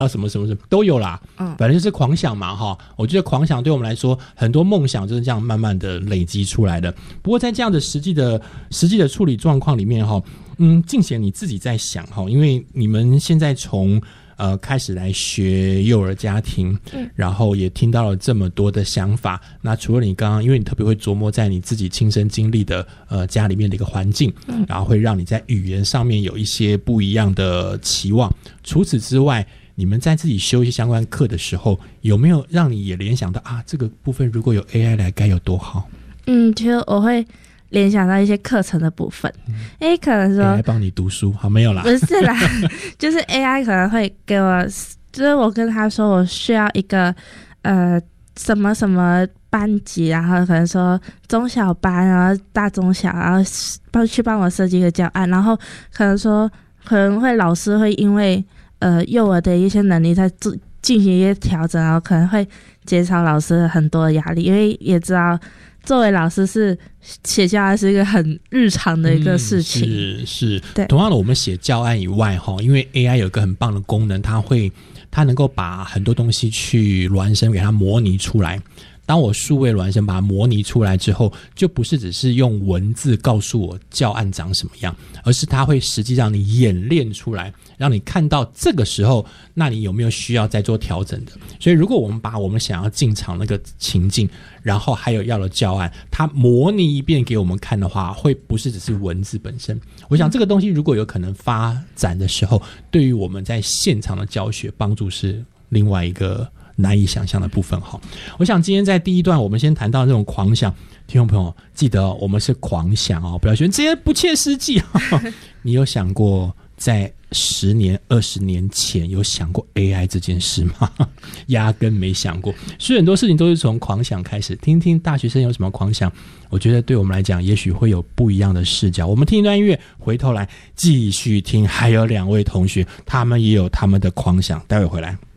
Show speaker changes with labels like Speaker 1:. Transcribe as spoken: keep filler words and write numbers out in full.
Speaker 1: 啊什么什么什么都有啦，嗯，反正就是狂想嘛哈。我觉得狂想对我们来说，很多梦想就是这样慢慢的累积出来的。不过在这样的实际的实际的处理状况里面哈，嗯，敬贤你自己在想哈，因为你们现在从呃开始来学幼儿家庭，嗯，然后也听到了这么多的想法。那除了你刚刚，因为你特别会琢磨在你自己亲身经历的呃家里面的一个环境，嗯，然后会让你在语言上面有一些不一样的期望。除此之外，你们在自己修一些相关课的时候，有没有让你也联想到啊，这个部分如果有 A I 来该有多好？
Speaker 2: 嗯，其实我会联想到一些课程的部分，嗯，因为可能说
Speaker 1: A I 帮你读书，好，没有啦，
Speaker 2: 不是啦，就是 A I 可能会给我，就是我跟他说我需要一个呃什么什么班级，然后可能说中小班，然后大中小，然后帮去帮我设计一个教案，然后可能说可能会老师会因为呃幼儿的一些能力在进行一些调整，然后可能会减少老师很多的压力，因为也知道作为老师是写教案是一个很日常的一个事情，
Speaker 1: 嗯，是是，
Speaker 2: 对。
Speaker 1: 同样的，我们写教案以外哈，因为 A I 有一个很棒的功能，它会它能够把很多东西去孪生给它模拟出来。当我数位孪生把它模拟出来之后，就不是只是用文字告诉我教案长什么样，而是它会实际让你演练出来，让你看到这个时候那你有没有需要再做调整的。所以如果我们把我们想要进场那个情境，然后还有要的教案，它模拟一遍给我们看的话，会不是只是文字本身。我想这个东西如果有可能发展的时候，对于我们在现场的教学帮助是另外一个难以想象的部分。好，我想今天在第一段我们先谈到这种狂想，听众朋友记得，哦，我们是狂想哦，不要觉得这些不切实际，哦，你有想过在十年二十年前有想过 A I 这件事吗？压根没想过。所以很多事情都是从狂想开始。听听大学生有什么狂想，我觉得对我们来讲也许会有不一样的视角。我们听一段音乐，回头来继续听，还有两位同学他们也有他们的狂想，待会回来。